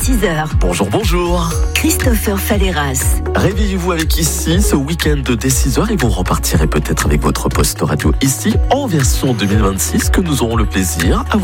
6h. Bonjour. Christopher Falleras. Réveillez-vous avec Ici ce week-end dès 6h et vous repartirez peut-être avec votre poste radio ici en version 2026 que nous aurons le plaisir à